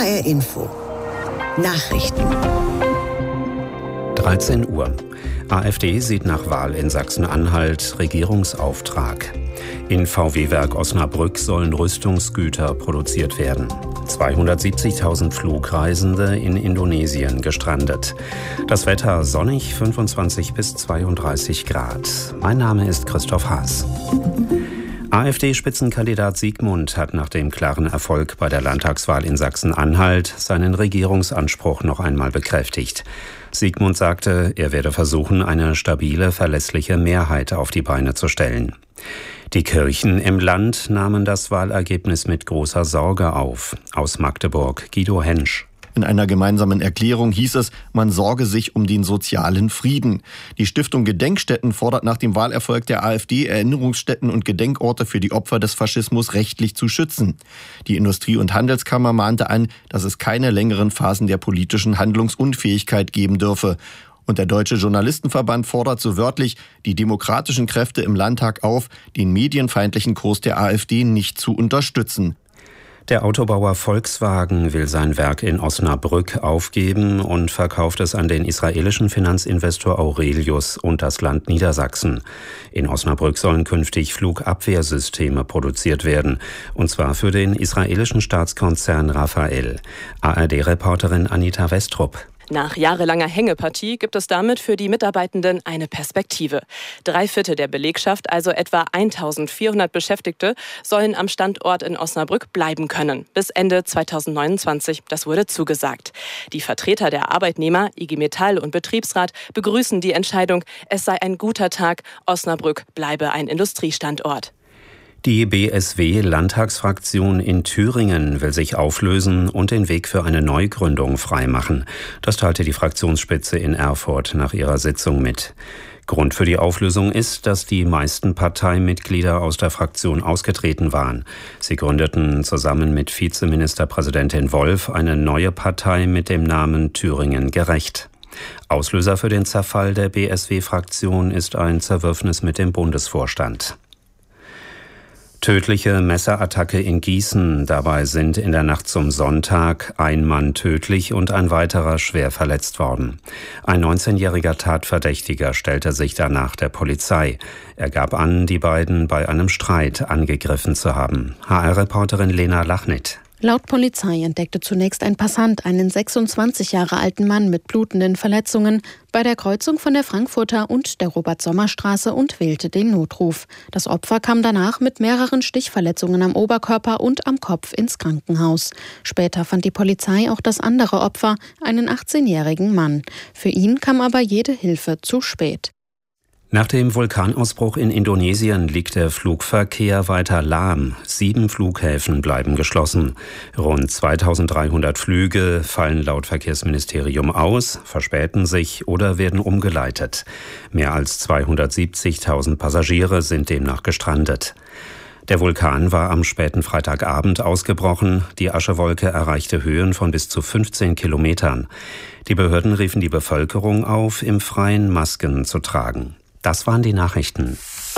HR Info. Nachrichten. 13 Uhr. AfD sieht nach Wahl in Sachsen-Anhalt Regierungsauftrag. In VW-Werk Osnabrück sollen Rüstungsgüter produziert werden. 270.000 Flugreisende in Indonesien gestrandet. Das Wetter sonnig, 25 bis 32 Grad. Mein Name ist Christoph Haas. AfD-Spitzenkandidat Siegmund hat nach dem klaren Erfolg bei der Landtagswahl in Sachsen-Anhalt seinen Regierungsanspruch noch einmal bekräftigt. Siegmund sagte, er werde versuchen, eine stabile, verlässliche Mehrheit auf die Beine zu stellen. Die Kirchen im Land nahmen das Wahlergebnis mit großer Sorge auf. Aus Magdeburg, Guido Hensch. In einer gemeinsamen Erklärung hieß es, man sorge sich um den sozialen Frieden. Die Stiftung Gedenkstätten fordert nach dem Wahlerfolg der AfD, Erinnerungsstätten und Gedenkorte für die Opfer des Faschismus rechtlich zu schützen. Die Industrie- und Handelskammer mahnte an, dass es keine längeren Phasen der politischen Handlungsunfähigkeit geben dürfe. Und der Deutsche Journalistenverband fordert so wörtlich die demokratischen Kräfte im Landtag auf, den medienfeindlichen Kurs der AfD nicht zu unterstützen. Der Autobauer Volkswagen will sein Werk in Osnabrück aufgeben und verkauft es an den israelischen Finanzinvestor Aurelius und das Land Niedersachsen. In Osnabrück sollen künftig Flugabwehrsysteme produziert werden, und zwar für den israelischen Staatskonzern Rafael. ARD-Reporterin Anita Westrup. Nach jahrelanger Hängepartie gibt es damit für die Mitarbeitenden eine Perspektive. 3/4 der Belegschaft, also etwa 1.400 Beschäftigte, sollen am Standort in Osnabrück bleiben können. Bis Ende 2029, das wurde zugesagt. Die Vertreter der Arbeitnehmer, IG Metall und Betriebsrat begrüßen die Entscheidung, es sei ein guter Tag, Osnabrück bleibe ein Industriestandort. Die BSW-Landtagsfraktion in Thüringen will sich auflösen und den Weg für eine Neugründung freimachen. Das teilte die Fraktionsspitze in Erfurt nach ihrer Sitzung mit. Grund für die Auflösung ist, dass die meisten Parteimitglieder aus der Fraktion ausgetreten waren. Sie gründeten zusammen mit Vizeministerpräsidentin Wolf eine neue Partei mit dem Namen Thüringen gerecht. Auslöser für den Zerfall der BSW-Fraktion ist ein Zerwürfnis mit dem Bundesvorstand. Tödliche Messerattacke in Gießen. Dabei sind in der Nacht zum Sonntag ein Mann tödlich und ein weiterer schwer verletzt worden. Ein 19-jähriger Tatverdächtiger stellte sich danach der Polizei. Er gab an, die beiden bei einem Streit angegriffen zu haben. HR-Reporterin Lena Lachnit. Laut Polizei entdeckte zunächst ein Passant einen 26 Jahre alten Mann mit blutenden Verletzungen bei der Kreuzung von der Frankfurter und der Robert-Sommer-Straße und wählte den Notruf. Das Opfer kam danach mit mehreren Stichverletzungen am Oberkörper und am Kopf ins Krankenhaus. Später fand die Polizei auch das andere Opfer, einen 18-jährigen Mann. Für ihn kam aber jede Hilfe zu spät. Nach dem Vulkanausbruch in Indonesien liegt der Flugverkehr weiter lahm. 7 Flughäfen bleiben geschlossen. Rund 2300 Flüge fallen laut Verkehrsministerium aus, verspäten sich oder werden umgeleitet. Mehr als 270.000 Passagiere sind demnach gestrandet. Der Vulkan war am späten Freitagabend ausgebrochen. Die Aschewolke erreichte Höhen von bis zu 15 Kilometern. Die Behörden riefen die Bevölkerung auf, im Freien Masken zu tragen. Das waren die Nachrichten.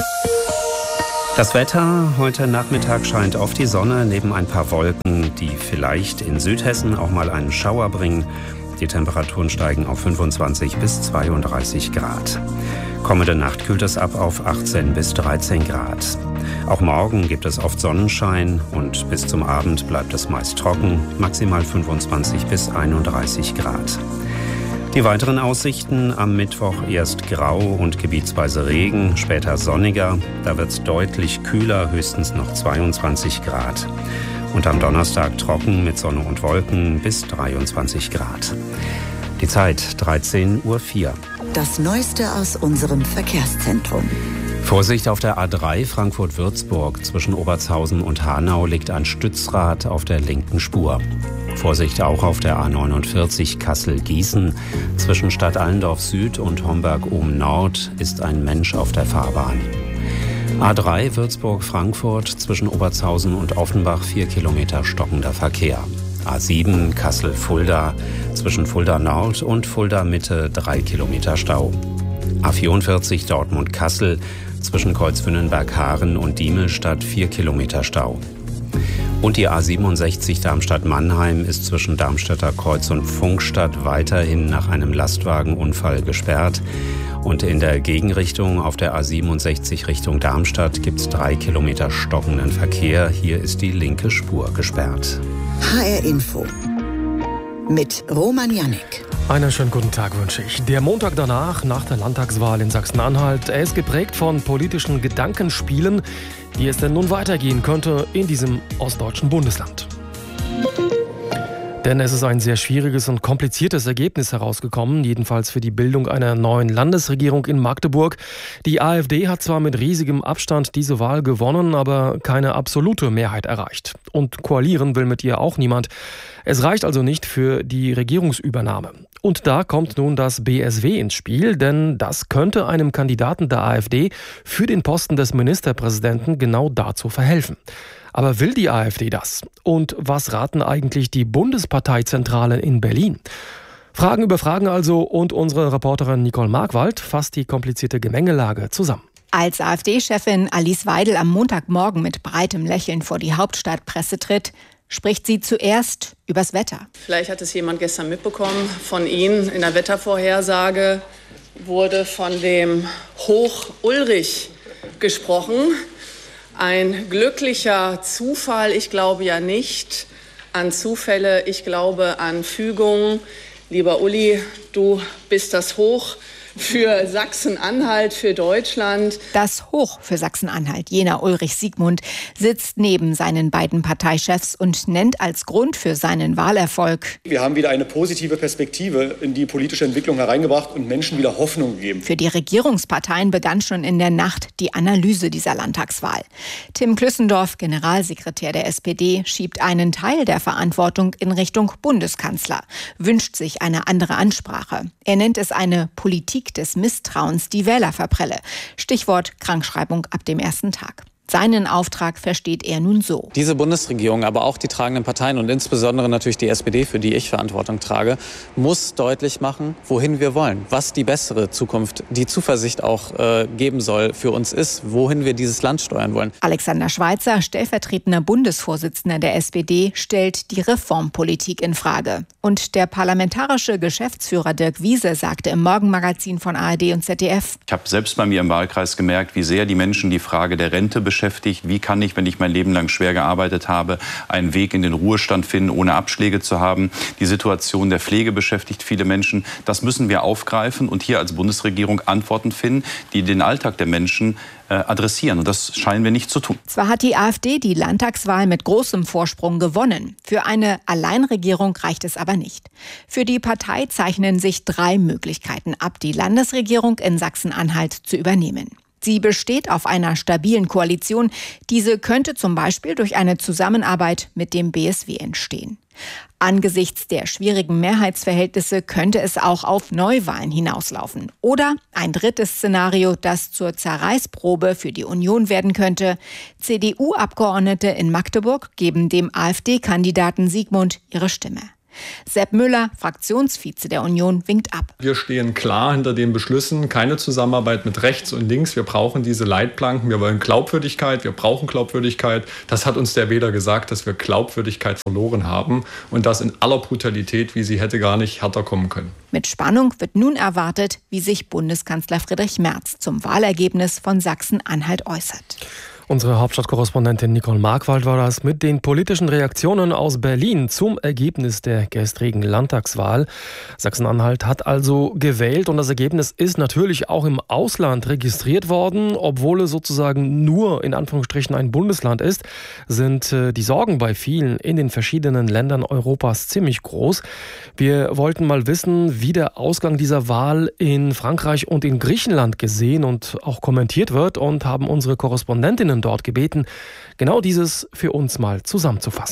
Das Wetter: Heute Nachmittag scheint oft die Sonne, neben ein paar Wolken, die vielleicht in Südhessen auch mal einen Schauer bringen. Die Temperaturen steigen auf 25 bis 32 Grad. Kommende Nacht kühlt es ab auf 18 bis 13 Grad. Auch morgen gibt es oft Sonnenschein und bis zum Abend bleibt es meist trocken, maximal 25 bis 31 Grad. Die weiteren Aussichten: am Mittwoch erst grau und gebietsweise Regen, später sonniger. Da wird es deutlich kühler, höchstens noch 22 Grad. Und am Donnerstag trocken mit Sonne und Wolken bis 23 Grad. Die Zeit 13:04 Uhr. Das Neueste aus unserem Verkehrszentrum. Vorsicht auf der A3 Frankfurt-Würzburg. Zwischen Obertshausen und Hanau liegt ein Stützrad auf der linken Spur. Vorsicht auch auf der A49 Kassel-Gießen. Zwischen Stadt Allendorf Süd und Homberg-Ohm-Nord ist ein Mensch auf der Fahrbahn. A3 Würzburg-Frankfurt. Zwischen Obertshausen und Offenbach 4 Kilometer stockender Verkehr. A7 Kassel-Fulda. Zwischen Fulda Nord und Fulda Mitte 3 Kilometer Stau. A44 Dortmund-Kassel. Zwischen Kreuzwünnenberg-Haaren und Diemelstadt 4 Kilometer Stau. Und die A67 Darmstadt-Mannheim ist zwischen Darmstädter Kreuz und Pfungstadt weiterhin nach einem Lastwagenunfall gesperrt. Und in der Gegenrichtung auf der A67 Richtung Darmstadt gibt es 3 Kilometer stockenden Verkehr. Hier ist die linke Spur gesperrt. HR Info mit Roman Jannik. Einen schönen guten Tag wünsche ich. Der Montag danach, nach der Landtagswahl in Sachsen-Anhalt, er ist geprägt von politischen Gedankenspielen, wie es denn nun weitergehen könnte in diesem ostdeutschen Bundesland. Denn es ist ein sehr schwieriges und kompliziertes Ergebnis herausgekommen, jedenfalls für die Bildung einer neuen Landesregierung in Magdeburg. Die AfD hat zwar mit riesigem Abstand diese Wahl gewonnen, aber keine absolute Mehrheit erreicht. Und koalieren will mit ihr auch niemand. Es reicht also nicht für die Regierungsübernahme. Und da kommt nun das BSW ins Spiel, denn das könnte einem Kandidaten der AfD für den Posten des Ministerpräsidenten genau dazu verhelfen. Aber will die AfD das? Und was raten eigentlich die Bundesparteizentralen in Berlin? Fragen über Fragen also, und unsere Reporterin Nicole Markwald fasst die komplizierte Gemengelage zusammen. Als AfD-Chefin Alice Weidel am Montagmorgen mit breitem Lächeln vor die Hauptstadtpresse tritt, spricht sie zuerst übers Wetter. Vielleicht hat es jemand gestern mitbekommen von Ihnen. In der Wettervorhersage wurde von dem Hoch Ulrich gesprochen. Ein glücklicher Zufall, ich glaube ja nicht an Zufälle, ich glaube an Fügungen. Lieber Uli, du bist das Hoch für Sachsen-Anhalt, für Deutschland. Das Hoch für Sachsen-Anhalt, jener Ulrich Siegmund, sitzt neben seinen beiden Parteichefs und nennt als Grund für seinen Wahlerfolg: Wir haben wieder eine positive Perspektive in die politische Entwicklung hereingebracht und Menschen wieder Hoffnung gegeben. Für die Regierungsparteien begann schon in der Nacht die Analyse dieser Landtagswahl. Tim Klüssendorf, Generalsekretär der SPD, schiebt einen Teil der Verantwortung in Richtung Bundeskanzler, wünscht sich eine andere Ansprache. Er nennt es eine Politik des Misstrauens, die Wähler verprelle. Stichwort Krankschreibung ab dem ersten Tag. Seinen Auftrag versteht er nun so: Diese Bundesregierung, aber auch die tragenden Parteien und insbesondere natürlich die SPD, für die ich Verantwortung trage, muss deutlich machen, wohin wir wollen, was die bessere Zukunft, die Zuversicht auch geben soll für uns ist, wohin wir dieses Land steuern wollen. Alexander Schweitzer, stellvertretender Bundesvorsitzender der SPD, stellt die Reformpolitik in Frage. Und der parlamentarische Geschäftsführer Dirk Wiese sagte im Morgenmagazin von ARD und ZDF: Ich habe selbst bei mir im Wahlkreis gemerkt, wie sehr die Menschen die Frage der Rente beschäftigt. Wie kann ich, wenn ich mein Leben lang schwer gearbeitet habe, einen Weg in den Ruhestand finden, ohne Abschläge zu haben? Die Situation der Pflege beschäftigt viele Menschen. Das müssen wir aufgreifen und hier als Bundesregierung Antworten finden, die den Alltag der Menschen adressieren. Und das scheinen wir nicht zu tun. Zwar hat die AfD die Landtagswahl mit großem Vorsprung gewonnen. Für eine Alleinregierung reicht es aber nicht. Für die Partei zeichnen sich 3 Möglichkeiten ab, die Landesregierung in Sachsen-Anhalt zu übernehmen. Sie besteht auf einer stabilen Koalition. Diese könnte zum Beispiel durch eine Zusammenarbeit mit dem BSW entstehen. Angesichts der schwierigen Mehrheitsverhältnisse könnte es auch auf Neuwahlen hinauslaufen. Oder ein drittes Szenario, das zur Zerreißprobe für die Union werden könnte: CDU-Abgeordnete in Magdeburg geben dem AfD-Kandidaten Siegmund ihre Stimme. Sepp Müller, Fraktionsvize der Union, winkt ab. Wir stehen klar hinter den Beschlüssen, keine Zusammenarbeit mit rechts und links. Wir brauchen diese Leitplanken, wir wollen Glaubwürdigkeit, wir brauchen Glaubwürdigkeit. Das hat uns der Wähler gesagt, dass wir Glaubwürdigkeit verloren haben und das in aller Brutalität, wie sie hätte gar nicht härter kommen können. Mit Spannung wird nun erwartet, wie sich Bundeskanzler Friedrich Merz zum Wahlergebnis von Sachsen-Anhalt äußert. Unsere Hauptstadtkorrespondentin Nicole Markwald war das mit den politischen Reaktionen aus Berlin zum Ergebnis der gestrigen Landtagswahl. Sachsen-Anhalt hat also gewählt und das Ergebnis ist natürlich auch im Ausland registriert worden. Obwohl es sozusagen nur in Anführungsstrichen ein Bundesland ist, sind die Sorgen bei vielen in den verschiedenen Ländern Europas ziemlich groß. Wir wollten mal wissen, wie der Ausgang dieser Wahl in Frankreich und in Griechenland gesehen und auch kommentiert wird, und haben unsere Korrespondentinnen dort gebeten, genau dieses für uns mal zusammenzufassen.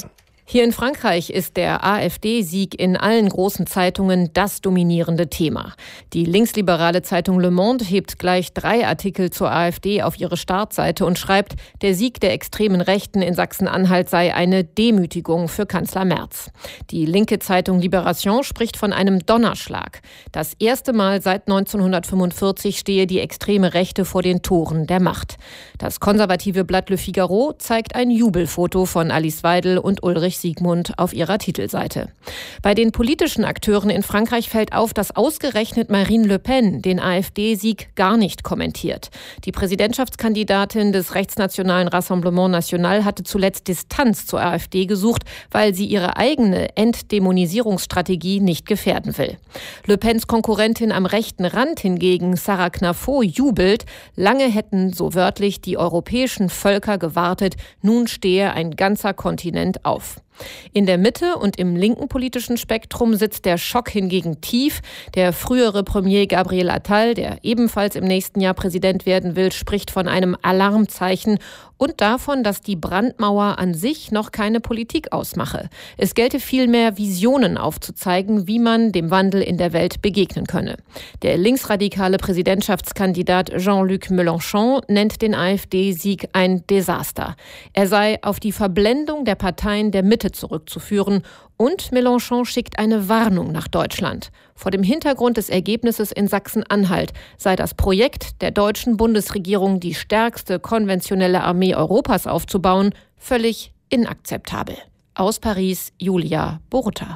Hier in Frankreich ist der AfD-Sieg in allen großen Zeitungen das dominierende Thema. Die linksliberale Zeitung Le Monde hebt gleich 3 Artikel zur AfD auf ihre Startseite und schreibt, der Sieg der extremen Rechten in Sachsen-Anhalt sei eine Demütigung für Kanzler Merz. Die linke Zeitung Libération spricht von einem Donnerschlag. Das erste Mal seit 1945 stehe die extreme Rechte vor den Toren der Macht. Das konservative Blatt Le Figaro zeigt ein Jubelfoto von Alice Weidel und Ulrich Siegmund auf ihrer Titelseite. Bei den politischen Akteuren in Frankreich fällt auf, dass ausgerechnet Marine Le Pen den AfD-Sieg gar nicht kommentiert. Die Präsidentschaftskandidatin des rechtsnationalen Rassemblement National hatte zuletzt Distanz zur AfD gesucht, weil sie ihre eigene Entdämonisierungsstrategie nicht gefährden will. Le Pens Konkurrentin am rechten Rand hingegen, Sarah Knafo, jubelt. Lange hätten, so wörtlich, die europäischen Völker gewartet. Nun stehe ein ganzer Kontinent auf. In der Mitte und im linken politischen Spektrum sitzt der Schock hingegen tief. Der frühere Premier Gabriel Attal, der ebenfalls im nächsten Jahr Präsident werden will, spricht von einem Alarmzeichen und davon, dass die Brandmauer an sich noch keine Politik ausmache. Es gelte vielmehr, Visionen aufzuzeigen, wie man dem Wandel in der Welt begegnen könne. Der linksradikale Präsidentschaftskandidat Jean-Luc Mélenchon nennt den AfD-Sieg ein Desaster. Er sei auf die Verblendung der Parteien der Mitte zurückzuführen und Mélenchon schickt eine Warnung nach Deutschland. Vor dem Hintergrund des Ergebnisses in Sachsen-Anhalt sei das Projekt der deutschen Bundesregierung, die stärkste konventionelle Armee Europas aufzubauen, völlig inakzeptabel. Aus Paris, Julia Boruta.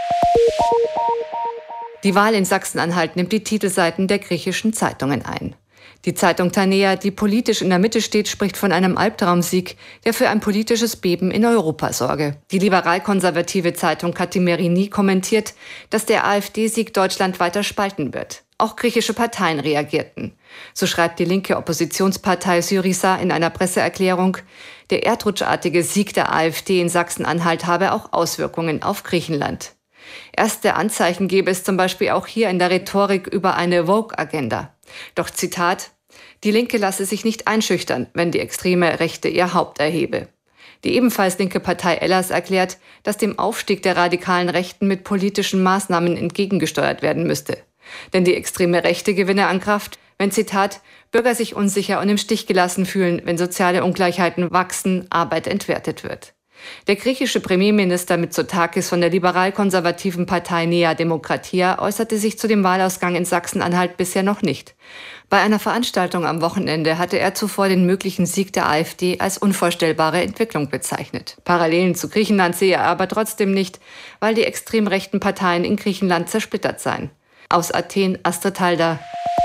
Die Wahl in Sachsen-Anhalt nimmt die Titelseiten der griechischen Zeitungen ein. Die Zeitung Tanea, die politisch in der Mitte steht, spricht von einem Albtraumsieg, der für ein politisches Beben in Europa sorge. Die liberal-konservative Zeitung Kathimerini kommentiert, dass der AfD-Sieg Deutschland weiter spalten wird. Auch griechische Parteien reagierten. So schreibt die linke Oppositionspartei Syriza in einer Presseerklärung, der erdrutschartige Sieg der AfD in Sachsen-Anhalt habe auch Auswirkungen auf Griechenland. Erste Anzeichen gäbe es zum Beispiel auch hier in der Rhetorik über eine Woke-Agenda. Doch Zitat, die Linke lasse sich nicht einschüchtern, wenn die extreme Rechte ihr Haupt erhebe. Die ebenfalls linke Partei Ellers erklärt, dass dem Aufstieg der radikalen Rechten mit politischen Maßnahmen entgegengesteuert werden müsste. Denn die extreme Rechte gewinne an Kraft, wenn, Zitat, Bürger sich unsicher und im Stich gelassen fühlen, wenn soziale Ungleichheiten wachsen, Arbeit entwertet wird. Der griechische Premierminister Mitsotakis von der liberal-konservativen Partei Nea Demokratia äußerte sich zu dem Wahlausgang in Sachsen-Anhalt bisher noch nicht. Bei einer Veranstaltung am Wochenende hatte er zuvor den möglichen Sieg der AfD als unvorstellbare Entwicklung bezeichnet. Parallelen zu Griechenland sehe er aber trotzdem nicht, weil die extrem rechten Parteien in Griechenland zersplittert seien. Aus Athen, Astrid Halder.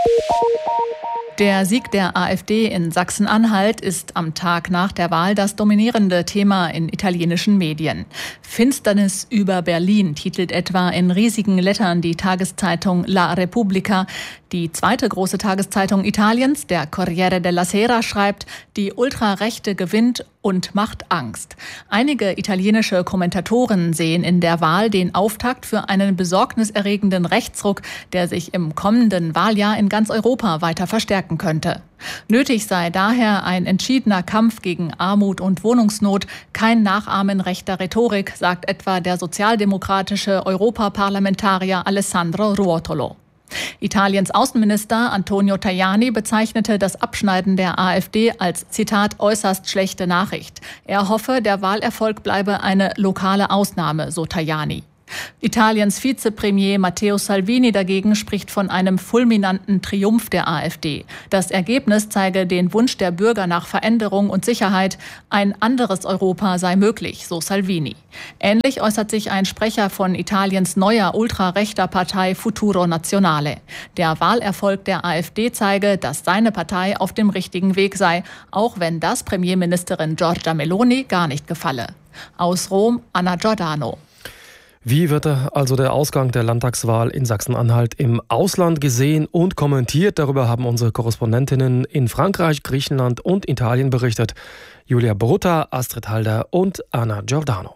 Der Sieg der AfD in Sachsen-Anhalt ist am Tag nach der Wahl das dominierende Thema in italienischen Medien. Finsternis über Berlin titelt etwa in riesigen Lettern die Tageszeitung La Repubblica. Die zweite große Tageszeitung Italiens, der Corriere della Sera, schreibt, die Ultrarechte gewinnt und macht Angst. Einige italienische Kommentatoren sehen in der Wahl den Auftakt für einen besorgniserregenden Rechtsruck, der sich im kommenden Wahljahr in ganz Europa weiter verstärken könnte. Nötig sei daher ein entschiedener Kampf gegen Armut und Wohnungsnot, kein Nachahmen rechter Rhetorik, sagt etwa der sozialdemokratische Europaparlamentarier Alessandro Ruotolo. Italiens Außenminister Antonio Tajani bezeichnete das Abschneiden der AfD als, Zitat, äußerst schlechte Nachricht. Er hoffe, der Wahlerfolg bleibe eine lokale Ausnahme, so Tajani. Italiens Vizepremier Matteo Salvini dagegen spricht von einem fulminanten Triumph der AfD. Das Ergebnis zeige den Wunsch der Bürger nach Veränderung und Sicherheit. Ein anderes Europa sei möglich, so Salvini. Ähnlich äußert sich ein Sprecher von Italiens neuer ultrarechter Partei Futuro Nazionale. Der Wahlerfolg der AfD zeige, dass seine Partei auf dem richtigen Weg sei, auch wenn das Premierministerin Giorgia Meloni gar nicht gefalle. Aus Rom, Anna Giordano. Wie wird also der Ausgang der Landtagswahl in Sachsen-Anhalt im Ausland gesehen und kommentiert? Darüber haben unsere Korrespondentinnen in Frankreich, Griechenland und Italien berichtet. Julia Boruta, Astrid Halder und Anna Giordano.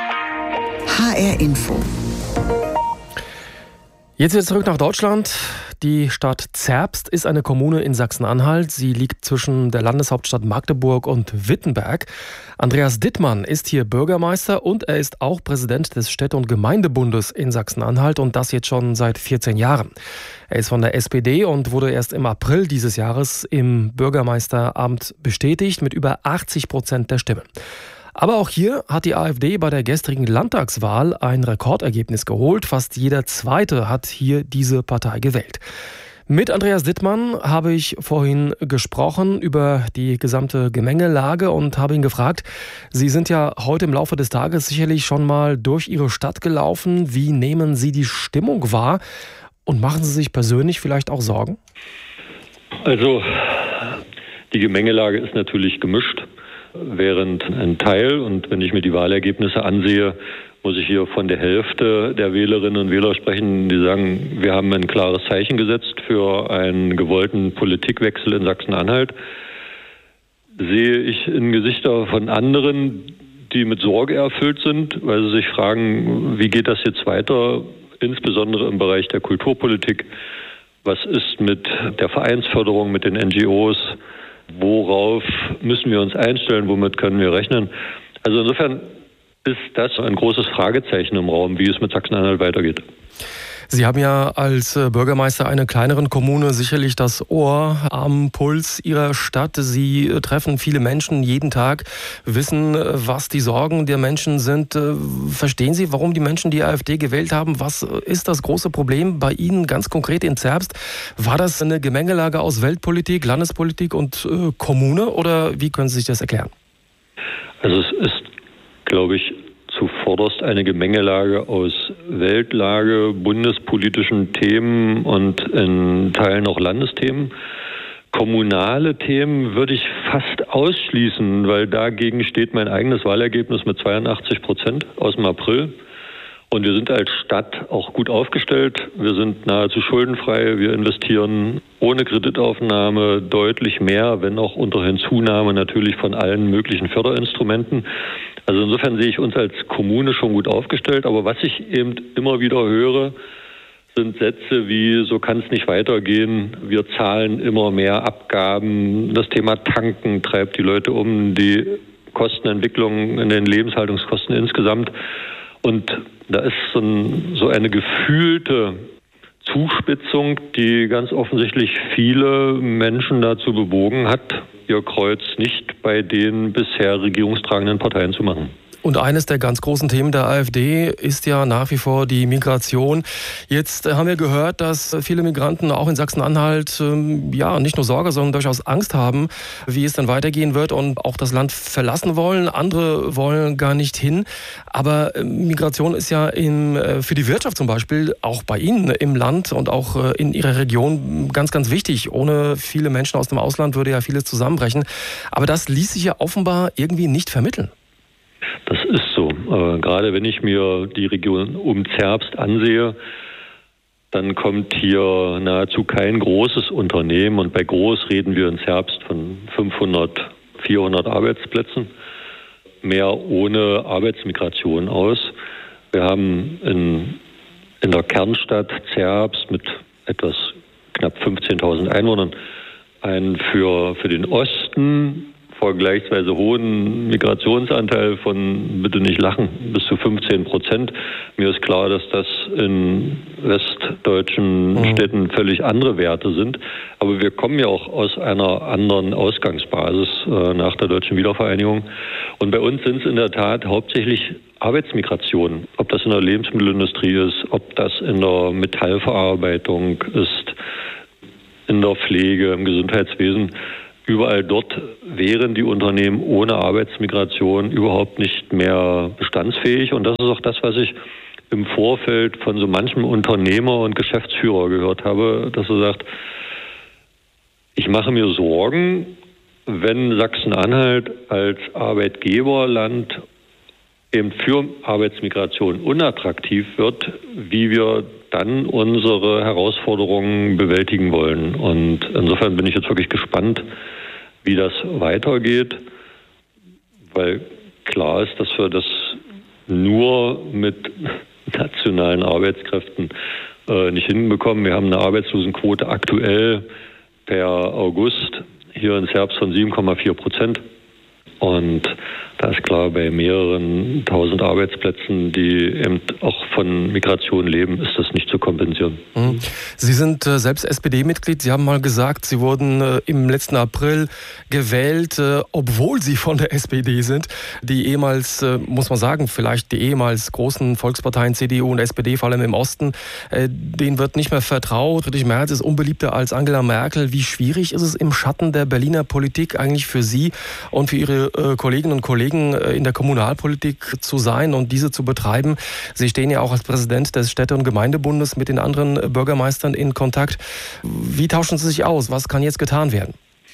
HR Info. Jetzt wieder zurück nach Deutschland. Die Stadt Zerbst ist eine Kommune in Sachsen-Anhalt. Sie liegt zwischen der Landeshauptstadt Magdeburg und Wittenberg. Andreas Dittmann ist hier Bürgermeister und er ist auch Präsident des Städte- und Gemeindebundes in Sachsen-Anhalt und das jetzt schon seit 14 Jahren. Er ist von der SPD und wurde erst im April dieses Jahres im Bürgermeisteramt bestätigt mit über 80% der Stimmen. Aber auch hier hat die AfD bei der gestrigen Landtagswahl ein Rekordergebnis geholt. Fast jeder Zweite hat hier diese Partei gewählt. Mit Andreas Dittmann habe ich vorhin gesprochen über die gesamte Gemengelage und habe ihn gefragt, Sie sind ja heute im Laufe des Tages sicherlich schon mal durch Ihre Stadt gelaufen. Wie nehmen Sie die Stimmung wahr und machen Sie sich persönlich vielleicht auch Sorgen? Also die Gemengelage ist natürlich gemischt. Während ein Teil, und wenn ich mir die Wahlergebnisse ansehe, muss ich hier von der Hälfte der Wählerinnen und Wähler sprechen, die sagen, wir haben ein klares Zeichen gesetzt für einen gewollten Politikwechsel in Sachsen-Anhalt. Sehe ich in Gesichter von anderen, die mit Sorge erfüllt sind, weil sie sich fragen, wie geht das jetzt weiter, insbesondere im Bereich der Kulturpolitik. Was ist mit der Vereinsförderung, mit den NGOs? Worauf müssen wir uns einstellen? Womit können wir rechnen? Also insofern ist das ein großes Fragezeichen im Raum, wie es mit Sachsen-Anhalt weitergeht. Sie haben ja als Bürgermeister einer kleineren Kommune sicherlich das Ohr am Puls Ihrer Stadt. Sie treffen viele Menschen jeden Tag, wissen, was die Sorgen der Menschen sind. Verstehen Sie, warum die Menschen die AfD gewählt haben? Was ist das große Problem bei Ihnen ganz konkret in Zerbst? War das eine Gemengelage aus Weltpolitik, Landespolitik und Kommune oder wie können Sie sich das erklären? Also es ist, glaube ich, zuvorderst eine Gemengelage aus Weltlage, bundespolitischen Themen und in Teilen auch Landesthemen. Kommunale Themen würde ich fast ausschließen, weil dagegen steht mein eigenes Wahlergebnis mit 82% aus dem April. Und wir sind als Stadt auch gut aufgestellt. Wir sind nahezu schuldenfrei. Wir investieren ohne Kreditaufnahme deutlich mehr, wenn auch unter Hinzunahme natürlich von allen möglichen Förderinstrumenten. Also insofern sehe ich uns als Kommune schon gut aufgestellt. Aber was ich eben immer wieder höre, sind Sätze wie, so kann es nicht weitergehen. Wir zahlen immer mehr Abgaben. Das Thema Tanken treibt die Leute um, die Kostenentwicklung in den Lebenshaltungskosten insgesamt. Und da ist so eine gefühlte Zuspitzung, die ganz offensichtlich viele Menschen dazu bewogen hat, ihr Kreuz nicht bei den bisher regierungstragenden Parteien zu machen. Und eines der ganz großen Themen der AfD ist ja nach wie vor die Migration. Jetzt haben wir gehört, dass viele Migranten auch in Sachsen-Anhalt nicht nur Sorge, sondern durchaus Angst haben, wie es dann weitergehen wird und auch das Land verlassen wollen. Andere wollen gar nicht hin. Aber Migration ist ja für die Wirtschaft zum Beispiel auch bei Ihnen im Land und auch in Ihrer Region ganz, ganz wichtig. Ohne viele Menschen aus dem Ausland würde ja vieles zusammenbrechen. Aber das ließ sich ja offenbar irgendwie nicht vermitteln. Das ist so. Gerade wenn ich mir die Region um Zerbst ansehe, dann kommt hier nahezu kein großes Unternehmen. Und bei groß reden wir in Zerbst von 500, 400 Arbeitsplätzen, mehr ohne Arbeitsmigration aus. Wir haben in der Kernstadt Zerbst mit etwas knapp 15.000 Einwohnern einen für den Osten vergleichsweise hohen Migrationsanteil von, bitte nicht lachen, bis zu 15%. Mir ist klar, dass das in westdeutschen Städten völlig andere Werte sind. Aber wir kommen ja auch aus einer anderen Ausgangsbasis nach der deutschen Wiedervereinigung. Und bei uns sind es in der Tat hauptsächlich Arbeitsmigration. Ob das in der Lebensmittelindustrie ist, ob das in der Metallverarbeitung ist, in der Pflege, im Gesundheitswesen. Überall dort wären die Unternehmen ohne Arbeitsmigration überhaupt nicht mehr bestandsfähig. Und das ist auch das, was ich im Vorfeld von so manchem Unternehmer und Geschäftsführer gehört habe, dass er sagt, ich mache mir Sorgen, wenn Sachsen-Anhalt als Arbeitgeberland eben für Arbeitsmigration unattraktiv wird, wie wir dann unsere Herausforderungen bewältigen wollen. Und insofern bin ich jetzt wirklich gespannt, wie das weitergeht, weil klar ist, dass wir das nur mit nationalen Arbeitskräften nicht hinbekommen. Wir haben eine Arbeitslosenquote aktuell per August hier in Zerbst von 7,4%. Und da ist klar, bei mehreren tausend Arbeitsplätzen, die eben auch von Migration leben, ist das nicht zu kompensieren. Sie sind selbst SPD-Mitglied. Sie haben mal gesagt, Sie wurden im letzten April gewählt, obwohl Sie von der SPD sind. Die ehemals, muss man sagen, vielleicht die ehemals großen Volksparteien CDU und SPD, vor allem im Osten, denen wird nicht mehr vertraut. Friedrich Merz ist unbeliebter als Angela Merkel. Wie schwierig ist es im Schatten der Berliner Politik eigentlich für Sie und für Ihre Kolleginnen und Kollegen in der Kommunalpolitik zu sein und diese zu betreiben? Sie stehen ja auch als Präsident des Städte- und Gemeindebundes mit den anderen Bürgermeistern in Kontakt. Wie tauschen Sie sich aus? Was kann jetzt getan werden?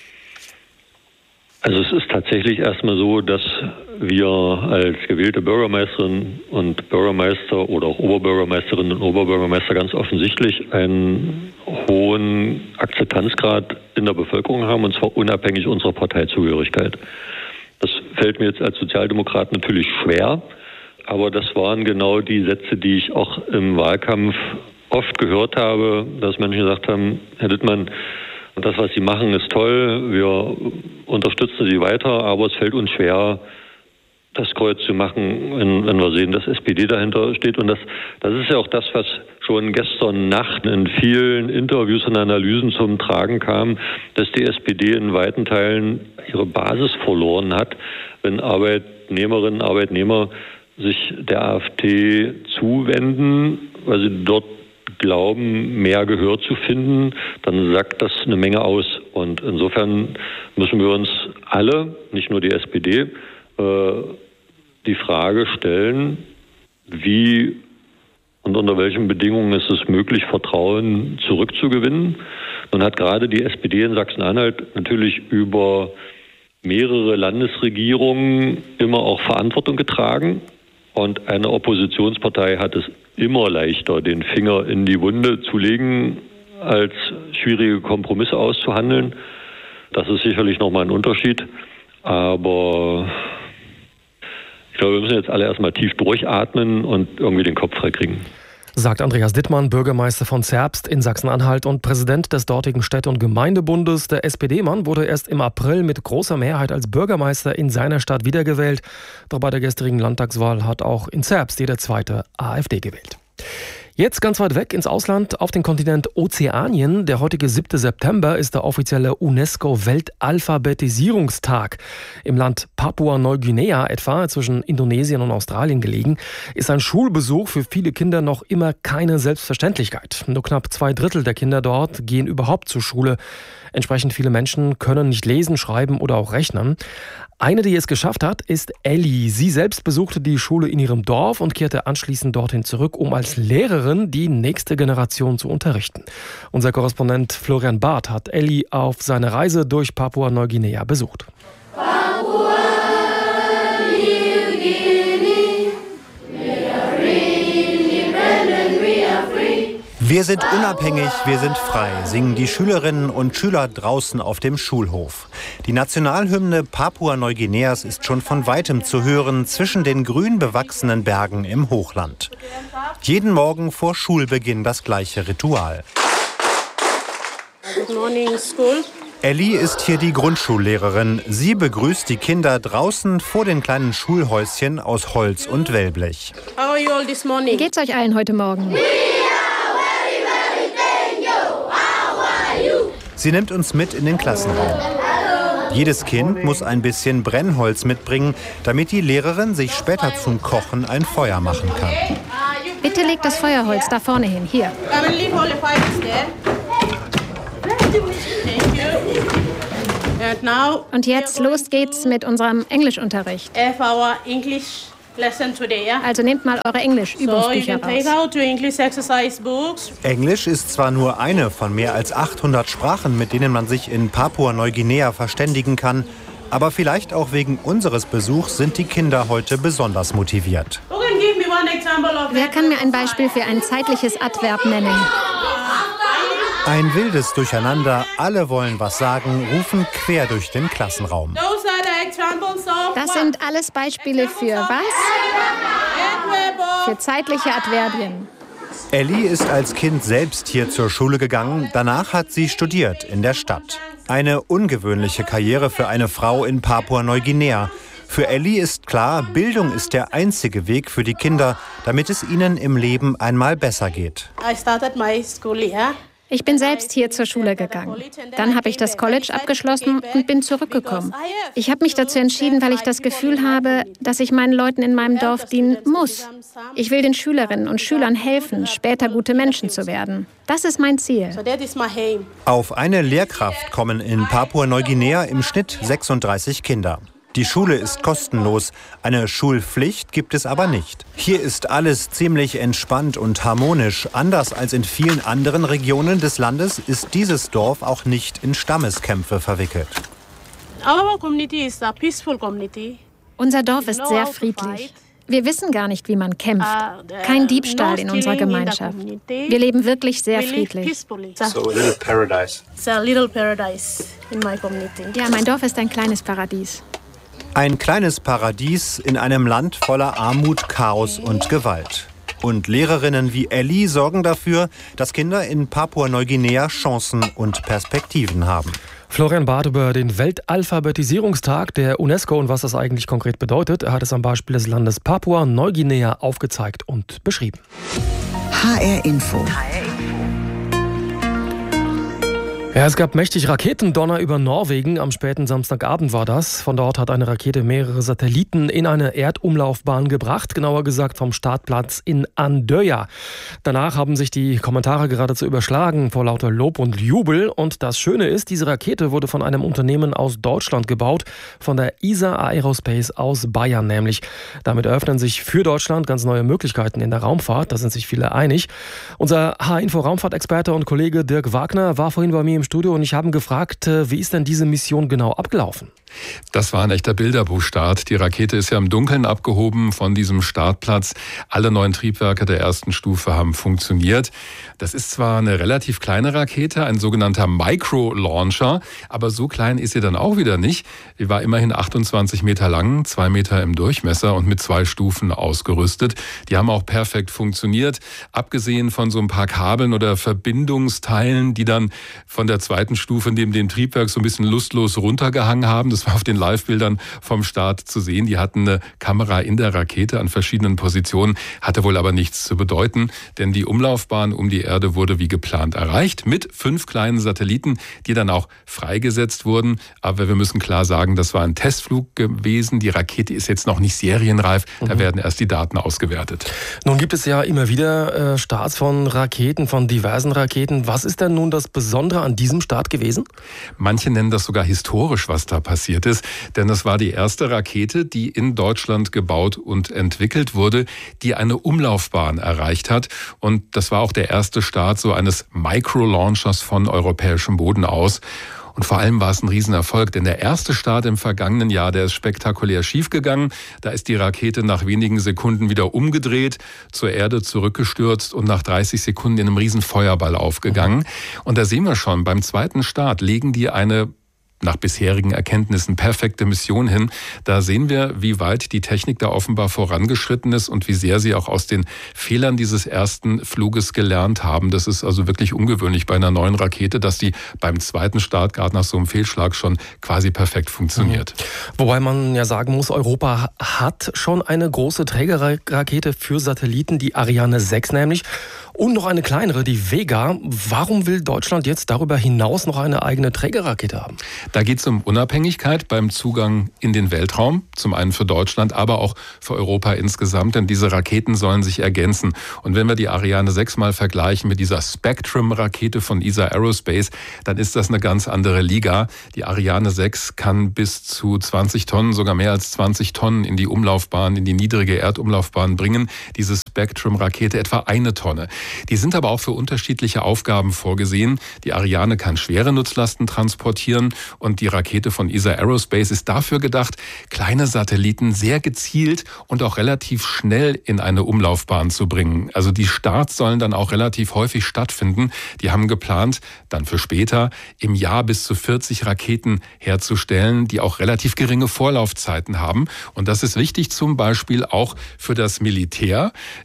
Also es ist tatsächlich erstmal so, dass wir als gewählte Bürgermeisterinnen und Bürgermeister oder auch Oberbürgermeisterinnen und Oberbürgermeister ganz offensichtlich einen hohen Akzeptanzgrad in der Bevölkerung haben, und zwar unabhängig unserer Parteizugehörigkeit. Das fällt mir jetzt als Sozialdemokrat natürlich schwer, aber das waren genau die Sätze, die ich auch im Wahlkampf oft gehört habe, dass Menschen gesagt haben, Herr Dittmann, das, was Sie machen, ist toll, wir unterstützen Sie weiter, aber es fällt uns schwer, das Kreuz zu machen, wenn wir sehen, dass SPD dahinter steht. Und das ist ja auch das, was schon gestern Nacht in vielen Interviews und Analysen zum Tragen kam, dass die SPD in weiten Teilen ihre Basis verloren hat, wenn Arbeitnehmerinnen und Arbeitnehmer sich der AfD zuwenden, weil sie dort glauben, mehr Gehör zu finden, dann sagt das eine Menge aus. Und insofern müssen wir uns alle, nicht nur die SPD, die Frage stellen, wie und unter welchen Bedingungen ist es möglich, Vertrauen zurückzugewinnen. Nun hat gerade die SPD in Sachsen-Anhalt natürlich über mehrere Landesregierungen immer auch Verantwortung getragen. Und eine Oppositionspartei hat es immer leichter, den Finger in die Wunde zu legen, als schwierige Kompromisse auszuhandeln. Das ist sicherlich nochmal ein Unterschied. Aber ich glaube, wir müssen jetzt alle erstmal tief durchatmen und irgendwie den Kopf freikriegen. Sagt Andreas Dittmann, Bürgermeister von Zerbst in Sachsen-Anhalt und Präsident des dortigen Städte- und Gemeindebundes. Der SPD-Mann wurde erst im April mit großer Mehrheit als Bürgermeister in seiner Stadt wiedergewählt. Doch bei der gestrigen Landtagswahl hat auch in Zerbst jeder zweite AfD gewählt. Jetzt ganz weit weg ins Ausland, auf den Kontinent Ozeanien. Der heutige 7. September ist der offizielle UNESCO-Weltalphabetisierungstag. Im Land Papua-Neuguinea etwa, zwischen Indonesien und Australien gelegen, ist ein Schulbesuch für viele Kinder noch immer keine Selbstverständlichkeit. Nur knapp 2/3 der Kinder dort gehen überhaupt zur Schule. Entsprechend viele Menschen können nicht lesen, schreiben oder auch rechnen. Eine, die es geschafft hat, ist Ellie. Sie selbst besuchte die Schule in ihrem Dorf und kehrte anschließend dorthin zurück, um als Lehrerin die nächste Generation zu unterrichten. Unser Korrespondent Florian Barth hat Ellie auf seiner Reise durch Papua-Neuguinea besucht. Wir sind unabhängig, wir sind frei, singen die Schülerinnen und Schüler draußen auf dem Schulhof. Die Nationalhymne Papua-Neuguineas ist schon von weitem zu hören zwischen den grün bewachsenen Bergen im Hochland. Jeden Morgen vor Schulbeginn das gleiche Ritual. Good morning, school. Ellie ist hier die Grundschullehrerin. Sie begrüßt die Kinder draußen vor den kleinen Schulhäuschen aus Holz und Wellblech. How are you all this morning? Wie geht's euch allen heute Morgen? Sie nimmt uns mit in den Klassenraum. Jedes Kind muss ein bisschen Brennholz mitbringen, damit die Lehrerin sich später zum Kochen ein Feuer machen kann. Bitte legt das Feuerholz da vorne hin, hier. Und jetzt los geht's mit unserem Englischunterricht. Also nehmt mal eure Englisch-Übungsbücher raus. Englisch ist zwar nur eine von mehr als 800 Sprachen, mit denen man sich in Papua-Neuguinea verständigen kann, aber vielleicht auch wegen unseres Besuchs sind die Kinder heute besonders motiviert. Wer kann mir ein Beispiel für ein zeitliches Adverb nennen? Ein wildes Durcheinander, alle wollen was sagen, rufen quer durch den Klassenraum. Das sind alles Beispiele für was? Für zeitliche Adverbien. Ellie ist als Kind selbst hier zur Schule gegangen. Danach hat sie studiert in der Stadt. Eine ungewöhnliche Karriere für eine Frau in Papua-Neuguinea. Für Ellie ist klar, Bildung ist der einzige Weg für die Kinder, damit es ihnen im Leben einmal besser geht. Ich bin selbst hier zur Schule gegangen. Dann habe ich das College abgeschlossen und bin zurückgekommen. Ich habe mich dazu entschieden, weil ich das Gefühl habe, dass ich meinen Leuten in meinem Dorf dienen muss. Ich will den Schülerinnen und Schülern helfen, später gute Menschen zu werden. Das ist mein Ziel. Auf eine Lehrkraft kommen in Papua-Neuguinea im Schnitt 36 Kinder. Die Schule ist kostenlos, eine Schulpflicht gibt es aber nicht. Hier ist alles ziemlich entspannt und harmonisch. Anders als in vielen anderen Regionen des Landes ist dieses Dorf auch nicht in Stammeskämpfe verwickelt. Unser Dorf ist sehr friedlich. Wir wissen gar nicht, wie man kämpft. Kein Diebstahl in unserer Gemeinschaft. Wir leben wirklich sehr friedlich. So a little paradise. It's a little paradise in my community. Ja, mein Dorf ist ein kleines Paradies. Ein kleines Paradies in einem Land voller Armut, Chaos und Gewalt. Und Lehrerinnen wie Ellie sorgen dafür, dass Kinder in Papua-Neuguinea Chancen und Perspektiven haben. Florian Barth über den Weltalphabetisierungstag der UNESCO und was das eigentlich konkret bedeutet. Er hat es am Beispiel des Landes Papua-Neuguinea aufgezeigt und beschrieben. HR Info. Ja, es gab mächtig Raketendonner über Norwegen. Am späten Samstagabend war das. Von dort hat eine Rakete mehrere Satelliten in eine Erdumlaufbahn gebracht, genauer gesagt vom Startplatz in Andøya. Danach haben sich die Kommentare geradezu überschlagen vor lauter Lob und Jubel. Und das Schöne ist, diese Rakete wurde von einem Unternehmen aus Deutschland gebaut, von der ISA Aerospace aus Bayern nämlich. Damit eröffnen sich für Deutschland ganz neue Möglichkeiten in der Raumfahrt, da sind sich viele einig. Unser H-Info-Raumfahrtexperte und Kollege Dirk Wagner war vorhin bei mir im Studio und ich habe gefragt, wie ist denn diese Mission genau abgelaufen? Das war ein echter Bilderbuchstart. Die Rakete ist ja im Dunkeln abgehoben von diesem Startplatz. Alle 9 Triebwerke der ersten Stufe haben funktioniert. Das ist zwar eine relativ kleine Rakete, ein sogenannter Micro-Launcher, aber so klein ist sie dann auch wieder nicht. Die war immerhin 28 Meter lang, 2 Meter im Durchmesser und mit 2 Stufen ausgerüstet. Die haben auch perfekt funktioniert, abgesehen von so ein paar Kabeln oder Verbindungsteilen, die dann von der zweiten Stufe neben dem Triebwerk so ein bisschen lustlos runtergehangen haben. Das war auf den Live-Bildern vom Start zu sehen. Die hatten eine Kamera in der Rakete an verschiedenen Positionen, hatte wohl aber nichts zu bedeuten, denn die Umlaufbahn um die Erde wurde wie geplant erreicht mit 5 kleinen Satelliten, die dann auch freigesetzt wurden. Aber wir müssen klar sagen, das war ein Testflug gewesen. Die Rakete ist jetzt noch nicht serienreif. Da werden erst die Daten ausgewertet. Nun gibt es ja immer wieder Starts von Raketen, von diversen Raketen. Was ist denn nun das Besondere an diesem Start gewesen? Manche nennen das sogar historisch, was da passiert ist. Denn das war die erste Rakete, die in Deutschland gebaut und entwickelt wurde, die eine Umlaufbahn erreicht hat. Und das war auch der erste Start so eines Micro-Launchers von europäischem Boden aus. Und vor allem war es ein Riesenerfolg, denn der erste Start im vergangenen Jahr, der ist spektakulär schiefgegangen. Da ist die Rakete nach wenigen Sekunden wieder umgedreht, zur Erde zurückgestürzt und nach 30 Sekunden in einem riesen Feuerball aufgegangen. Und da sehen wir schon, beim zweiten Start legen die eine nach bisherigen Erkenntnissen perfekte Mission hin. Da sehen wir, wie weit die Technik da offenbar vorangeschritten ist und wie sehr sie auch aus den Fehlern dieses ersten Fluges gelernt haben. Das ist also wirklich ungewöhnlich bei einer neuen Rakete, dass die beim zweiten Start gerade nach so einem Fehlschlag schon quasi perfekt funktioniert. Wobei man ja sagen muss, Europa hat schon eine große Trägerrakete für Satelliten, die Ariane 6 nämlich. Und noch eine kleinere, die Vega. Warum will Deutschland jetzt darüber hinaus noch eine eigene Trägerrakete haben? Da geht es um Unabhängigkeit beim Zugang in den Weltraum. Zum einen für Deutschland, aber auch für Europa insgesamt. Denn diese Raketen sollen sich ergänzen. Und wenn wir die Ariane 6 mal vergleichen mit dieser Spectrum-Rakete von ESA Aerospace, dann ist das eine ganz andere Liga. Die Ariane 6 kann bis zu 20 Tonnen, sogar mehr als 20 Tonnen in die Umlaufbahn, in die niedrige Erdumlaufbahn bringen. Diese Spectrum-Rakete etwa 1 Tonne. Die sind aber auch für unterschiedliche Aufgaben vorgesehen. Die Ariane kann schwere Nutzlasten transportieren und die Rakete von ESA Aerospace ist dafür gedacht, kleine Satelliten sehr gezielt und auch relativ schnell in eine Umlaufbahn zu bringen. Also die Starts sollen dann auch relativ häufig stattfinden. Die haben geplant, dann für später im Jahr bis zu 40 Raketen herzustellen, die auch relativ geringe Vorlaufzeiten haben. Und das ist wichtig zum Beispiel auch für das Militär,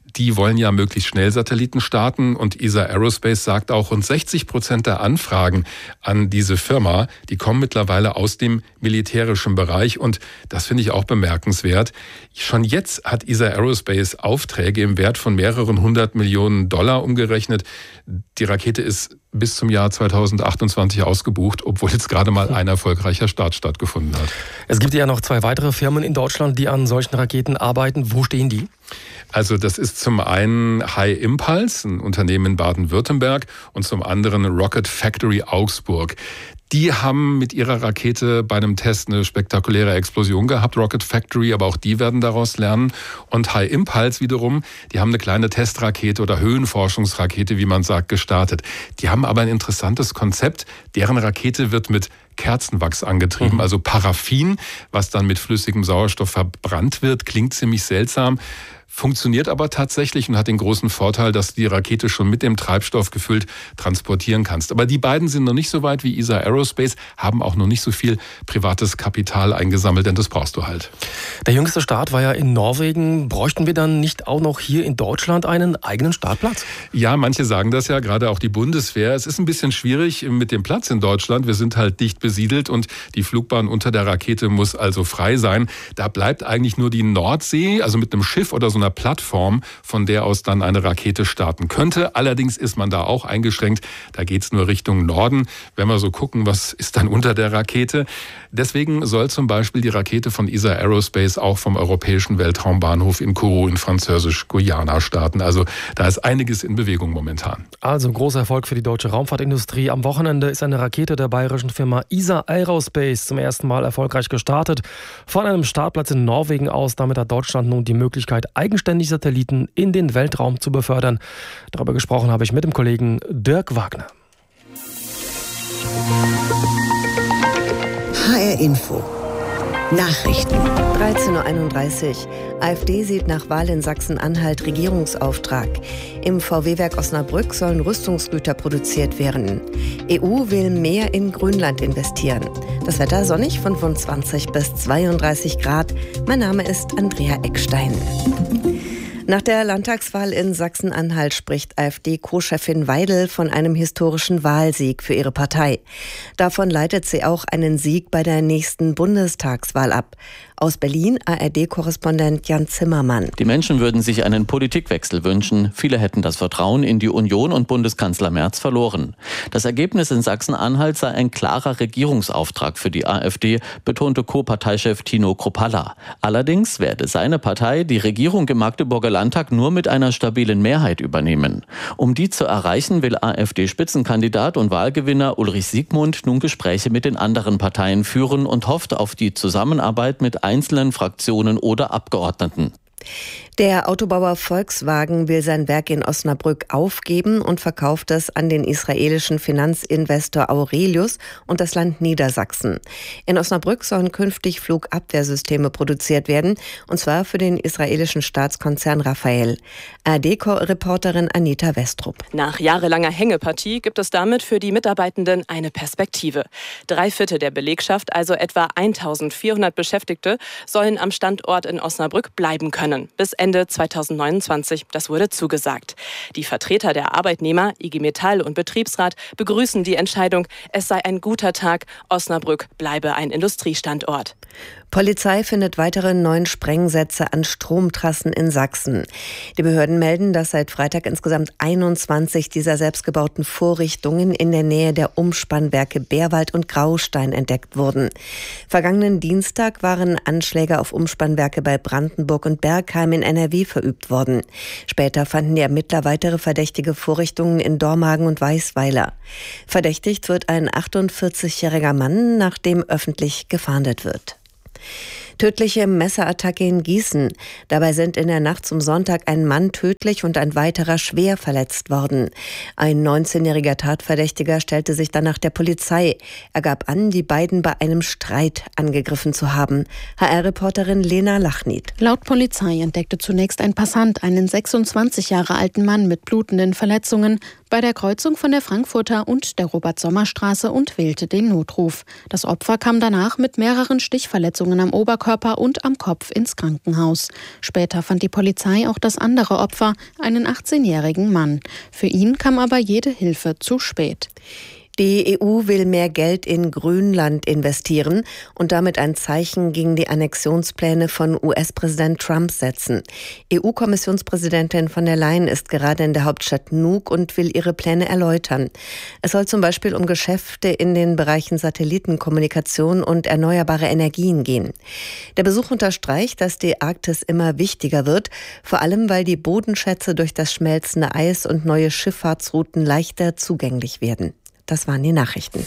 die wollen ja möglichst schnell Satelliten starten und ESA Aerospace sagt auch, rund 60% der Anfragen an diese Firma, die kommen mittlerweile aus dem militärischen Bereich und das finde ich auch bemerkenswert. Schon jetzt hat ESA Aerospace Aufträge im Wert von mehreren 100 Millionen Dollar umgerechnet. Die Rakete ist bis zum Jahr 2028 ausgebucht, obwohl jetzt gerade mal ein erfolgreicher Start stattgefunden hat. Es gibt ja noch 2 weitere Firmen in Deutschland, die an solchen Raketen arbeiten. Wo stehen die? Also das ist zum einen High Impulse, ein Unternehmen in Baden-Württemberg, und zum anderen Rocket Factory Augsburg. Die haben mit ihrer Rakete bei einem Test eine spektakuläre Explosion gehabt, Rocket Factory, aber auch die werden daraus lernen. Und High Impulse wiederum, die haben eine kleine Testrakete oder Höhenforschungsrakete, wie man sagt, gestartet. Die haben aber ein interessantes Konzept. Deren Rakete wird mit Kerzenwachs angetrieben, also Paraffin, was dann mit flüssigem Sauerstoff verbrannt wird. Klingt ziemlich seltsam. Funktioniert aber tatsächlich und hat den großen Vorteil, dass du die Rakete schon mit dem Treibstoff gefüllt transportieren kannst. Aber die beiden sind noch nicht so weit wie ESA Aerospace, haben auch noch nicht so viel privates Kapital eingesammelt, denn das brauchst du halt. Der jüngste Start war ja in Norwegen. Bräuchten wir dann nicht auch noch hier in Deutschland einen eigenen Startplatz? Ja, manche sagen das ja, gerade auch die Bundeswehr. Es ist ein bisschen schwierig mit dem Platz in Deutschland. Wir sind halt dicht besiedelt und die Flugbahn unter der Rakete muss also frei sein. Da bleibt eigentlich nur die Nordsee, also mit einem Schiff oder so einer Plattform, von der aus dann eine Rakete starten könnte. Allerdings ist man da auch eingeschränkt. Da geht es nur Richtung Norden. Wenn wir so gucken, was ist dann unter der Rakete? Deswegen soll zum Beispiel die Rakete von ESA Aerospace auch vom Europäischen Weltraumbahnhof in Kourou in Französisch-Guyana starten. Also da ist einiges in Bewegung momentan. Also großer Erfolg für die deutsche Raumfahrtindustrie. Am Wochenende ist eine Rakete der bayerischen Firma ESA Aerospace zum ersten Mal erfolgreich gestartet. Von einem Startplatz in Norwegen aus. Damit hat Deutschland nun die Möglichkeit, eigenständig Satelliten in den Weltraum zu befördern. Darüber gesprochen habe ich mit dem Kollegen Dirk Wagner. HR Info. Nachrichten. 13.31 Uhr. AfD sieht nach Wahl in Sachsen-Anhalt Regierungsauftrag. Im VW-Werk Osnabrück sollen Rüstungsgüter produziert werden. EU will mehr in Grünland investieren. Das Wetter sonnig, 25 bis 32 Grad. Mein Name ist Andrea Eckstein. Nach der Landtagswahl in Sachsen-Anhalt spricht AfD-Co-Chefin Weidel von einem historischen Wahlsieg für ihre Partei. Davon leitet sie auch einen Sieg bei der nächsten Bundestagswahl ab. Aus Berlin ARD-Korrespondent Jan Zimmermann. Die Menschen würden sich einen Politikwechsel wünschen. Viele hätten das Vertrauen in die Union und Bundeskanzler Merz verloren. Das Ergebnis in Sachsen-Anhalt sei ein klarer Regierungsauftrag für die AfD, betonte Co-Parteichef Tino Kruppalla. Allerdings werde seine Partei die Regierung im Magdeburger Landtag nur mit einer stabilen Mehrheit übernehmen. Um die zu erreichen, will AfD-Spitzenkandidat und Wahlgewinner Ulrich Siegmund nun Gespräche mit den anderen Parteien führen und hofft auf die Zusammenarbeit mit einzelnen Fraktionen oder Abgeordneten. Der Autobauer Volkswagen will sein Werk in Osnabrück aufgeben und verkauft es an den israelischen Finanzinvestor Aurelius und das Land Niedersachsen. In Osnabrück sollen künftig Flugabwehrsysteme produziert werden, und zwar für den israelischen Staatskonzern Rafael. ARD-Reporterin Anita Westrup. Nach jahrelanger Hängepartie gibt es damit für die Mitarbeitenden eine Perspektive. 3/4 der Belegschaft, also etwa 1400 Beschäftigte, sollen am Standort in Osnabrück bleiben können. Bis Ende 2029, das wurde zugesagt. Die Vertreter der Arbeitnehmer, IG Metall und Betriebsrat begrüßen die Entscheidung, es sei ein guter Tag, Osnabrück bleibe ein Industriestandort. Polizei findet weitere 9 Sprengsätze an Stromtrassen in Sachsen. Die Behörden melden, dass seit Freitag insgesamt 21 dieser selbstgebauten Vorrichtungen in der Nähe der Umspannwerke Bärwald und Graustein entdeckt wurden. Vergangenen Dienstag waren Anschläge auf Umspannwerke bei Brandenburg und Bergheim in NRW verübt worden. Später fanden die Ermittler weitere verdächtige Vorrichtungen in Dormagen und Weißweiler. Verdächtigt wird ein 48-jähriger Mann, nach dem öffentlich gefahndet wird. Tödliche Messerattacke in Gießen. Dabei sind in der Nacht zum Sonntag ein Mann tödlich und ein weiterer schwer verletzt worden. Ein 19-jähriger Tatverdächtiger stellte sich danach der Polizei. Er gab an, die beiden bei einem Streit angegriffen zu haben. HR-Reporterin Lena Lachnied. Laut Polizei entdeckte zunächst ein Passant einen 26 Jahre alten Mann mit blutenden Verletzungen. bei der Kreuzung von der Frankfurter und der Robert-Sommer-Straße und wählte den Notruf. Das Opfer kam danach mit mehreren Stichverletzungen am Oberkörper und am Kopf ins Krankenhaus. Später fand die Polizei auch das andere Opfer, einen 18-jährigen Mann. Für ihn kam aber jede Hilfe zu spät. Die EU will mehr Geld in Grönland investieren und damit ein Zeichen gegen die Annexionspläne von US-Präsident Trump setzen. EU-Kommissionspräsidentin von der Leyen ist gerade in der Hauptstadt Nuuk und will ihre Pläne erläutern. Es soll zum Beispiel um Geschäfte in den Bereichen Satellitenkommunikation und erneuerbare Energien gehen. Der Besuch unterstreicht, dass die Arktis immer wichtiger wird, vor allem weil die Bodenschätze durch das schmelzende Eis und neue Schifffahrtsrouten leichter zugänglich werden. Das waren die Nachrichten.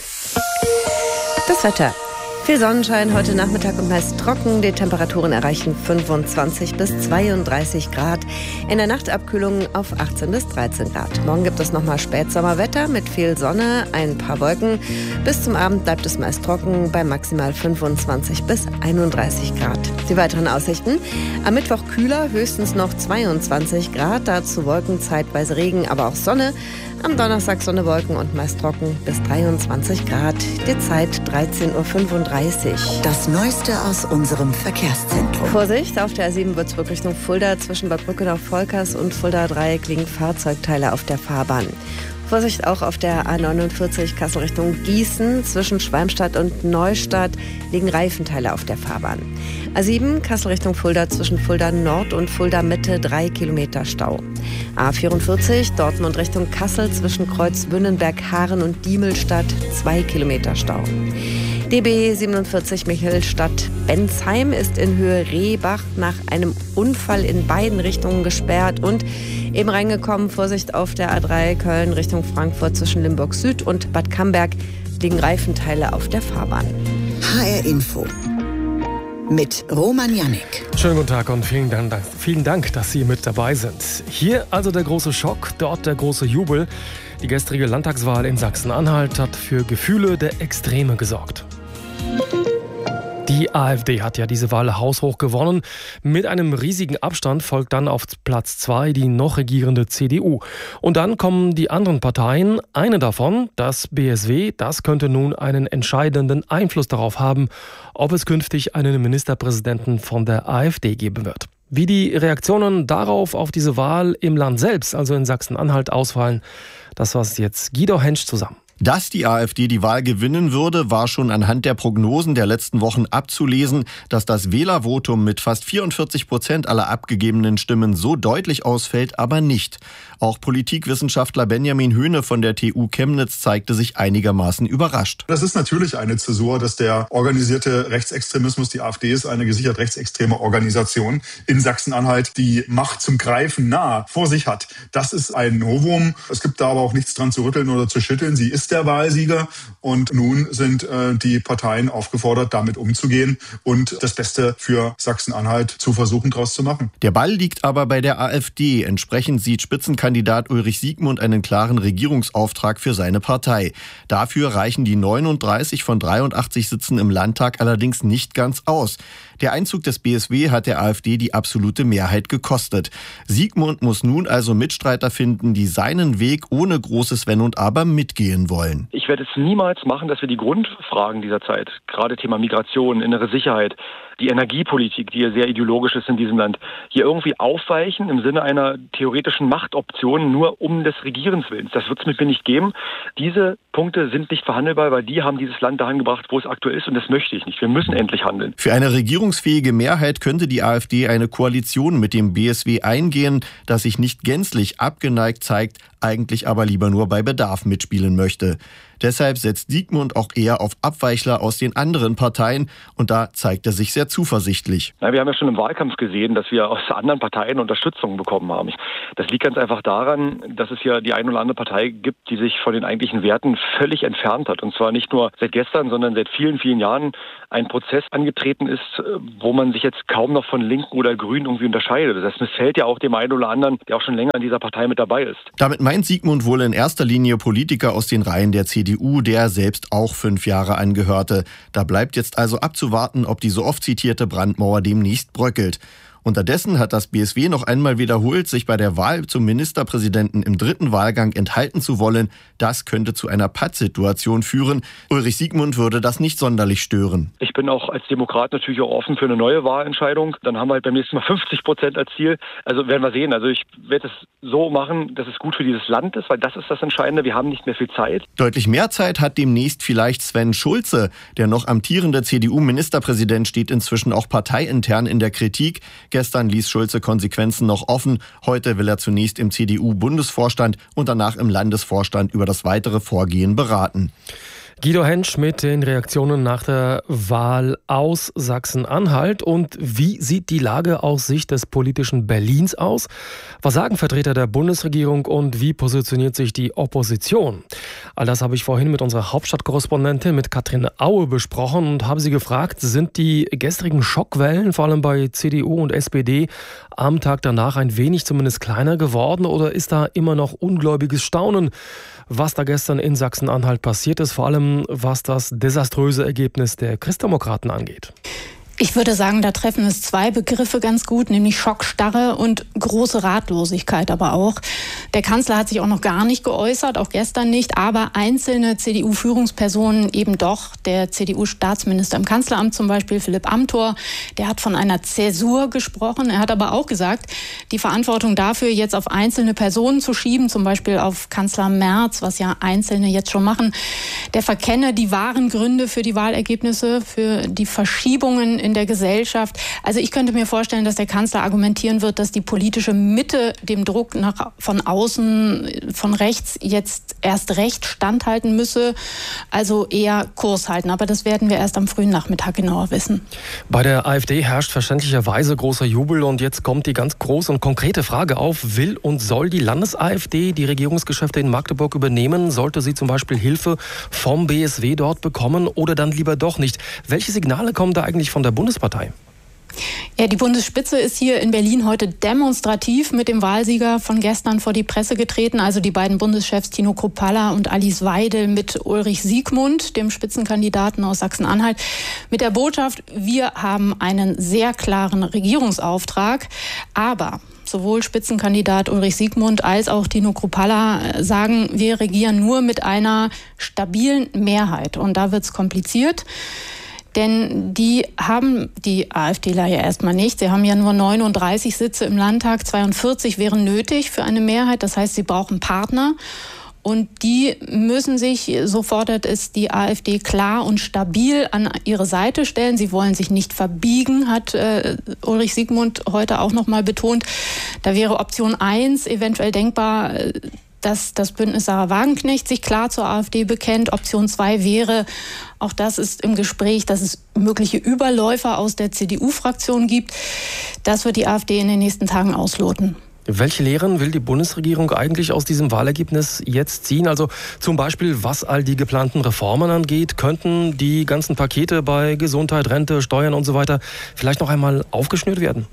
Das Wetter. Viel Sonnenschein heute Nachmittag und meist trocken. Die Temperaturen erreichen 25 bis 32 Grad. In der Nacht Abkühlung auf 18 bis 13 Grad. Morgen gibt es nochmal Spätsommerwetter mit viel Sonne, ein paar Wolken. Bis zum Abend bleibt es meist trocken bei maximal 25 bis 31 Grad. Die weiteren Aussichten. Am Mittwoch kühler, höchstens noch 22 Grad. Dazu Wolken, zeitweise Regen, aber auch Sonne. Am Donnerstag Sonne, Wolken und meist trocken bis 23 Grad. Die Zeit 13.35 Uhr. Das Neueste aus unserem Verkehrszentrum. Vorsicht, auf der A7 Würzburg Richtung Fulda. Zwischen Bad Brückenau-Volkers und Fulda-Dreieck liegen Fahrzeugteile auf der Fahrbahn. Vorsicht auch auf der A49 Kassel Richtung Gießen. Zwischen Schwalmstadt und Neustadt liegen Reifenteile auf der Fahrbahn. A7 Kassel Richtung Fulda zwischen Fulda Nord und Fulda Mitte 3 Kilometer Stau. A44 Dortmund Richtung Kassel zwischen Kreuz Wünnenberg-Haaren und Diemelstadt 2 Kilometer Stau. DB 47 Michelstadt-Bensheim ist in Höhe Rehbach nach einem Unfall in beiden Richtungen gesperrt und eben reingekommen. Vorsicht auf der A3 Köln Richtung Frankfurt zwischen Limburg Süd und Bad Camberg liegen Reifenteile auf der Fahrbahn. HR Info mit Roman Jannik. Schönen guten Tag und vielen Dank, dass Sie mit dabei sind. Hier also der große Schock, dort der große Jubel. Die gestrige Landtagswahl in Sachsen-Anhalt hat für Gefühle der Extreme gesorgt. Die AfD hat ja diese Wahl haushoch gewonnen. Mit einem riesigen Abstand folgt dann auf Platz 2 die noch regierende CDU. Und dann kommen die anderen Parteien. Eine davon, das BSW, das könnte nun einen entscheidenden Einfluss darauf haben, ob es künftig einen Ministerpräsidenten von der AfD geben wird. Wie die Reaktionen darauf auf diese Wahl im Land selbst, also in Sachsen-Anhalt, ausfallen, das fasst jetzt Guido Hentsch zusammen. Dass die AfD die Wahl gewinnen würde, war schon anhand der Prognosen der letzten Wochen abzulesen. Dass das Wählervotum mit fast 44% aller abgegebenen Stimmen so deutlich ausfällt, aber nicht. Auch Politikwissenschaftler Benjamin Höhne von der TU Chemnitz zeigte sich einigermaßen überrascht. Das ist natürlich eine Zäsur, dass der organisierte Rechtsextremismus, die AfD ist eine gesichert rechtsextreme Organisation, in Sachsen-Anhalt die Macht zum Greifen nah vor sich hat. Das ist ein Novum. Es gibt da aber auch nichts dran zu rütteln oder zu schütteln. Sie ist der Wahlsieger und nun sind die Parteien aufgefordert, damit umzugehen und das Beste für Sachsen-Anhalt zu versuchen, daraus zu machen. Der Ball liegt aber bei der AfD. Entsprechend sieht Spitzenkandidat Ulrich Siegmund einen klaren Regierungsauftrag für seine Partei. Dafür reichen die 39 von 83 Sitzen im Landtag allerdings nicht ganz aus. Der Einzug des BSW hat der AfD die absolute Mehrheit gekostet. Siegmund muss nun also Mitstreiter finden, die seinen Weg ohne großes Wenn und Aber mitgehen wollen. Ich werde es niemals machen, dass wir die Grundfragen dieser Zeit, gerade Thema Migration, innere Sicherheit, die Energiepolitik, die ja sehr ideologisch ist in diesem Land, hier irgendwie aufweichen im Sinne einer theoretischen Machtoption nur um des Regierens Willens. Das wird es mit mir nicht geben. Diese Punkte sind nicht verhandelbar, weil die haben dieses Land dahin gebracht, wo es aktuell ist und das möchte ich nicht. Wir müssen endlich handeln. Für eine regierungsfähige Mehrheit könnte die AfD eine Koalition mit dem BSW eingehen, das sich nicht gänzlich abgeneigt zeigt, eigentlich aber lieber nur bei Bedarf mitspielen möchte. Deshalb setzt Siegmund auch eher auf Abweichler aus den anderen Parteien und da zeigt er sich sehr zuversichtlich. Wir haben ja schon im Wahlkampf gesehen, dass wir aus anderen Parteien Unterstützung bekommen haben. Das liegt ganz einfach daran, dass es ja die eine oder andere Partei gibt, die sich von den eigentlichen Werten völlig entfernt hat. Und zwar nicht nur seit gestern, sondern seit vielen, vielen Jahren ein Prozess angetreten ist, wo man sich jetzt kaum noch von Linken oder Grünen irgendwie unterscheidet. Das missfällt ja auch dem einen oder anderen, der auch schon länger in dieser Partei mit dabei ist. Damit meint Siegmund wohl in erster Linie Politiker aus den Reihen der CDU, der selbst auch 5 Jahre angehörte. Da bleibt jetzt also abzuwarten, ob die so oft zitierte Brandmauer demnächst bröckelt. Unterdessen hat das BSW noch einmal wiederholt, sich bei der Wahl zum Ministerpräsidenten im 3. Wahlgang enthalten zu wollen. Das könnte zu einer Pattsituation führen. Ulrich Siegmund würde das nicht sonderlich stören. Ich bin auch als Demokrat natürlich auch offen für eine neue Wahlentscheidung. Dann haben wir halt beim nächsten Mal 50% als Ziel. Also werden wir sehen. Also ich werde es so machen, dass es gut für dieses Land ist, weil das ist das Entscheidende. Wir haben nicht mehr viel Zeit. Deutlich mehr Zeit hat demnächst vielleicht Sven Schulze. Der noch amtierende CDU-Ministerpräsident steht inzwischen auch parteiintern in der Kritik. Gestern ließ Schulze Konsequenzen noch offen. Heute will er zunächst im CDU-Bundesvorstand und danach im Landesvorstand über das weitere Vorgehen beraten. Guido Hentsch mit den Reaktionen nach der Wahl aus Sachsen-Anhalt. Und wie sieht die Lage aus Sicht des politischen Berlins aus? Was sagen Vertreter der Bundesregierung und wie positioniert sich die Opposition? All das habe ich vorhin mit unserer Hauptstadtkorrespondentin, mit Katrin Aue, besprochen und habe sie gefragt, sind die gestrigen Schockwellen, vor allem bei CDU und SPD, am Tag danach ein wenig zumindest kleiner geworden oder ist da immer noch ungläubiges Staunen, was da gestern in Sachsen-Anhalt passiert ist, vor allem was das desaströse Ergebnis der Christdemokraten angeht? Ich würde sagen, da treffen es zwei Begriffe ganz gut, nämlich Schockstarre und große Ratlosigkeit aber auch. Der Kanzler hat sich auch noch gar nicht geäußert, auch gestern nicht, aber einzelne CDU-Führungspersonen eben doch. Der CDU-Staatsminister im Kanzleramt zum Beispiel, Philipp Amthor, der hat von einer Zäsur gesprochen. Er hat aber auch gesagt, die Verantwortung dafür jetzt auf einzelne Personen zu schieben, zum Beispiel auf Kanzler Merz, was ja Einzelne jetzt schon machen, der verkenne die wahren Gründe für die Wahlergebnisse, für die Verschiebungen in der Gesellschaft. Also ich könnte mir vorstellen, dass der Kanzler argumentieren wird, dass die politische Mitte dem Druck von außen, von rechts jetzt erst recht standhalten müsse, also eher Kurs halten. Aber das werden wir erst am frühen Nachmittag genauer wissen. Bei der AfD herrscht verständlicherweise großer Jubel und jetzt kommt die ganz große und konkrete Frage auf, will und soll die Landes-AfD die Regierungsgeschäfte in Magdeburg übernehmen? Sollte sie zum Beispiel Hilfe vom BSW dort bekommen oder dann lieber doch nicht? Welche Signale kommen da eigentlich von der Bundespartei? Ja, die Bundesspitze ist hier in Berlin heute demonstrativ mit dem Wahlsieger von gestern vor die Presse getreten. Also die beiden Bundeschefs Tino Kruppalla und Alice Weidel mit Ulrich Siegmund, dem Spitzenkandidaten aus Sachsen-Anhalt, mit der Botschaft, wir haben einen sehr klaren Regierungsauftrag, aber sowohl Spitzenkandidat Ulrich Siegmund als auch Tino Kruppalla sagen, wir regieren nur mit einer stabilen Mehrheit. Und da wird es kompliziert. Denn die haben die AfDler ja erstmal nicht. Sie haben ja nur 39 Sitze im Landtag, 42 wären nötig für eine Mehrheit. Das heißt, sie brauchen Partner. Und die müssen sich, so fordert es die AfD, klar und stabil an ihre Seite stellen. Sie wollen sich nicht verbiegen, hat Ulrich Siegmund heute auch noch mal betont. Da wäre Option 1 eventuell denkbar, dass das Bündnis Sarah Wagenknecht sich klar zur AfD bekennt. Option 2 wäre, auch das ist im Gespräch, dass es mögliche Überläufer aus der CDU-Fraktion gibt. Das wird die AfD in den nächsten Tagen ausloten. Welche Lehren will die Bundesregierung eigentlich aus diesem Wahlergebnis jetzt ziehen? Also zum Beispiel, was all die geplanten Reformen angeht, könnten die ganzen Pakete bei Gesundheit, Rente, Steuern und so weiter vielleicht noch einmal aufgeschnürt werden?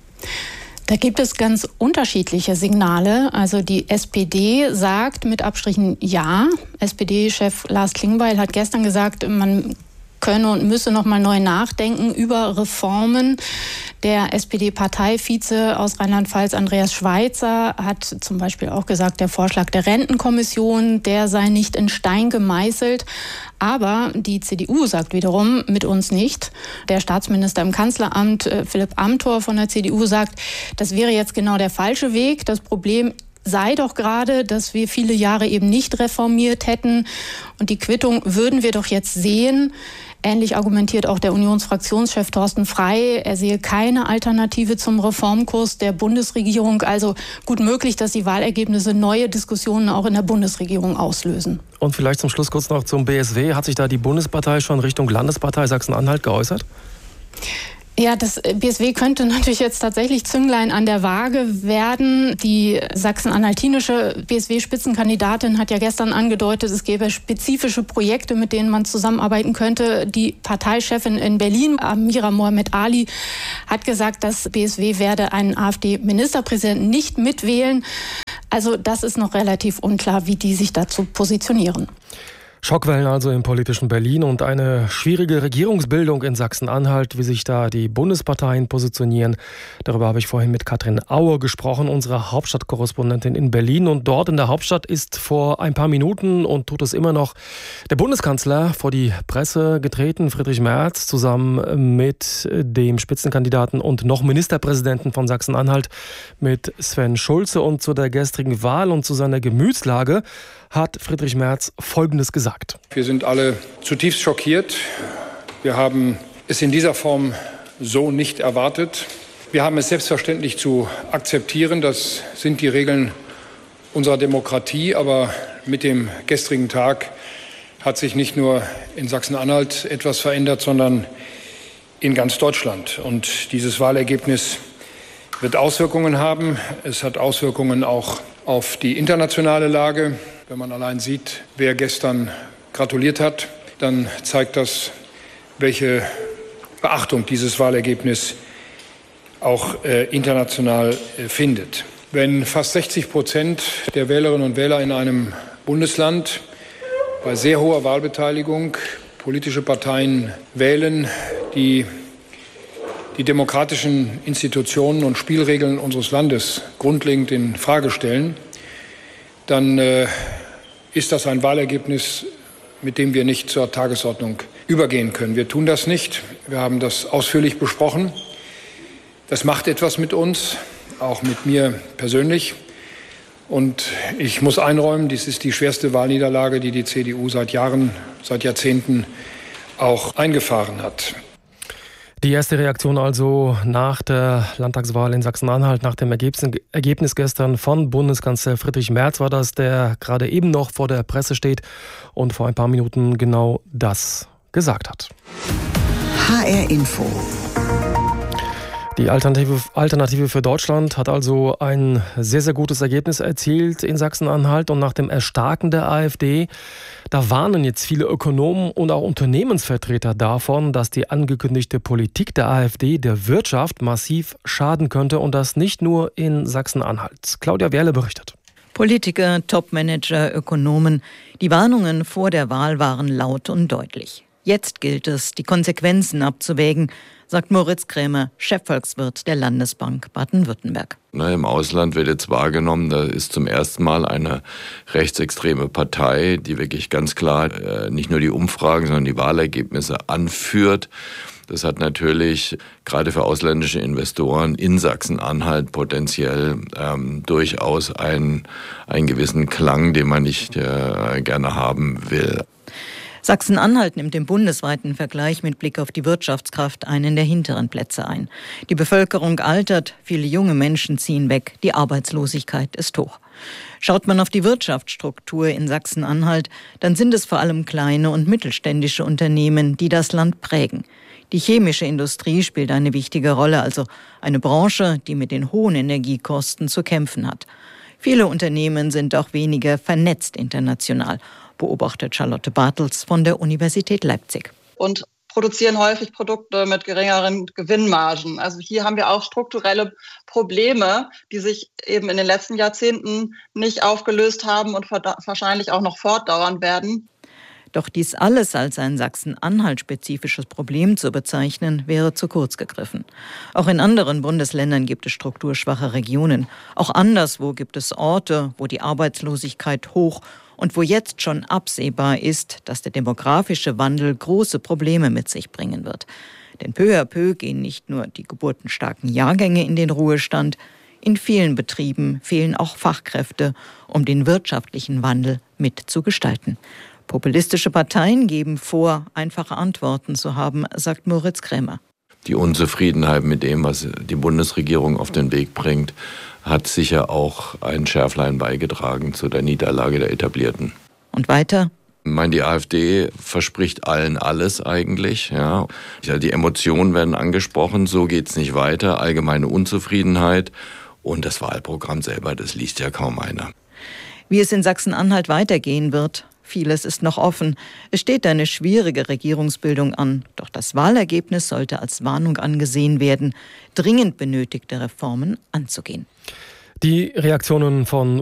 Da gibt es ganz unterschiedliche Signale. Also die SPD sagt mit Abstrichen ja. SPD-Chef Lars Klingbeil hat gestern gesagt, man könne und müsse noch mal neu nachdenken über Reformen. Der SPD-Parteivize aus Rheinland-Pfalz, Andreas Schweizer, hat zum Beispiel auch gesagt, der Vorschlag der Rentenkommission, der sei nicht in Stein gemeißelt. Aber die CDU sagt wiederum, mit uns nicht. Der Staatsminister im Kanzleramt, Philipp Amthor von der CDU, sagt, das wäre jetzt genau der falsche Weg. Das Problem sei doch gerade, dass wir viele Jahre eben nicht reformiert hätten. Und die Quittung würden wir doch jetzt sehen. Ähnlich argumentiert auch der Unionsfraktionschef Thorsten Frey. Er sehe keine Alternative zum Reformkurs der Bundesregierung. Also gut möglich, dass die Wahlergebnisse neue Diskussionen auch in der Bundesregierung auslösen. Und vielleicht zum Schluss kurz noch zum BSW. Hat sich da die Bundespartei schon Richtung Landespartei Sachsen-Anhalt geäußert? Ja, das BSW könnte natürlich jetzt tatsächlich Zünglein an der Waage werden. Die sachsen-anhaltinische BSW-Spitzenkandidatin hat ja gestern angedeutet, es gäbe spezifische Projekte, mit denen man zusammenarbeiten könnte. Die Parteichefin in Berlin, Amira Mohamed Ali, hat gesagt, das BSW werde einen AfD-Ministerpräsidenten nicht mitwählen. Also das ist noch relativ unklar, wie die sich dazu positionieren. Schockwellen also im politischen Berlin und eine schwierige Regierungsbildung in Sachsen-Anhalt, wie sich da die Bundesparteien positionieren. Darüber habe ich vorhin mit Katrin Auer gesprochen, unserer Hauptstadtkorrespondentin in Berlin. Und dort in der Hauptstadt ist vor ein paar Minuten und tut es immer noch der Bundeskanzler vor die Presse getreten, Friedrich Merz, zusammen mit dem Spitzenkandidaten und noch Ministerpräsidenten von Sachsen-Anhalt, mit Sven Schulze. Und zu der gestrigen Wahl und zu seiner Gemütslage hat Friedrich Merz Folgendes gesagt. Wir sind alle zutiefst schockiert. Wir haben es in dieser Form so nicht erwartet. Wir haben es selbstverständlich zu akzeptieren. Das sind die Regeln unserer Demokratie. Aber mit dem gestrigen Tag hat sich nicht nur in Sachsen-Anhalt etwas verändert, sondern in ganz Deutschland. Und dieses Wahlergebnis wird Auswirkungen haben. Es hat Auswirkungen auch auf die internationale Lage. Wenn man allein sieht, wer gestern gratuliert hat, dann zeigt das, welche Beachtung dieses Wahlergebnis auch international findet. Wenn fast 60% der Wählerinnen und Wähler in einem Bundesland bei sehr hoher Wahlbeteiligung politische Parteien wählen, die die demokratischen Institutionen und Spielregeln unseres Landes grundlegend in Frage stellen, dann ist das ein Wahlergebnis, mit dem wir nicht zur Tagesordnung übergehen können. Wir tun das nicht. Wir haben das ausführlich besprochen. Das macht etwas mit uns, auch mit mir persönlich. Und ich muss einräumen, dies ist die schwerste Wahlniederlage, die die CDU seit Jahren, seit Jahrzehnten auch eingefahren hat. Die erste Reaktion also nach der Landtagswahl in Sachsen-Anhalt, nach dem Ergebnis gestern von Bundeskanzler Friedrich Merz war das, der gerade eben noch vor der Presse steht und vor ein paar Minuten genau das gesagt hat. HR Info. Die Alternative für Deutschland hat also ein sehr, sehr gutes Ergebnis erzielt in Sachsen-Anhalt. Und nach dem Erstarken der AfD, da warnen jetzt viele Ökonomen und auch Unternehmensvertreter davon, dass die angekündigte Politik der AfD der Wirtschaft massiv schaden könnte. Und das nicht nur in Sachsen-Anhalt. Claudia Werle berichtet. Politiker, Topmanager, Ökonomen, die Warnungen vor der Wahl waren laut und deutlich. Jetzt gilt es, die Konsequenzen abzuwägen, sagt Moritz Krämer, Chefvolkswirt der Landesbank Baden-Württemberg. Im Ausland wird jetzt wahrgenommen, da ist zum ersten Mal eine rechtsextreme Partei, die wirklich ganz klar nicht nur die Umfragen, sondern die Wahlergebnisse anführt. Das hat natürlich gerade für ausländische Investoren in Sachsen-Anhalt potenziell durchaus einen gewissen Klang, den man nicht gerne haben will. Sachsen-Anhalt nimmt im bundesweiten Vergleich mit Blick auf die Wirtschaftskraft einen der hinteren Plätze ein. Die Bevölkerung altert, viele junge Menschen ziehen weg, die Arbeitslosigkeit ist hoch. Schaut man auf die Wirtschaftsstruktur in Sachsen-Anhalt, dann sind es vor allem kleine und mittelständische Unternehmen, die das Land prägen. Die chemische Industrie spielt eine wichtige Rolle, also eine Branche, die mit den hohen Energiekosten zu kämpfen hat. Viele Unternehmen sind auch weniger vernetzt international, beobachtet Charlotte Bartels von der Universität Leipzig. Und produzieren häufig Produkte mit geringeren Gewinnmargen. Also hier haben wir auch strukturelle Probleme, die sich eben in den letzten Jahrzehnten nicht aufgelöst haben und wahrscheinlich auch noch fortdauern werden. Doch dies alles als ein Sachsen-Anhalt-spezifisches Problem zu bezeichnen, wäre zu kurz gegriffen. Auch in anderen Bundesländern gibt es strukturschwache Regionen. Auch anderswo gibt es Orte, wo die Arbeitslosigkeit hoch und wo jetzt schon absehbar ist, dass der demografische Wandel große Probleme mit sich bringen wird. Denn peu à peu gehen nicht nur die geburtenstarken Jahrgänge in den Ruhestand, in vielen Betrieben fehlen auch Fachkräfte, um den wirtschaftlichen Wandel mitzugestalten. Populistische Parteien geben vor, einfache Antworten zu haben, sagt Moritz Krämer. Die Unzufriedenheit mit dem, was die Bundesregierung auf den Weg bringt, hat sicher auch ein Schärflein beigetragen zu der Niederlage der Etablierten. Und weiter? Ich meine, die AfD verspricht allen alles eigentlich. Ja. Die Emotionen werden angesprochen, so geht's nicht weiter. Allgemeine Unzufriedenheit und das Wahlprogramm selber, das liest ja kaum einer. Wie es in Sachsen-Anhalt weitergehen wird, vieles ist noch offen. Es steht eine schwierige Regierungsbildung an. Doch das Wahlergebnis sollte als Warnung angesehen werden, dringend benötigte Reformen anzugehen. Die Reaktionen von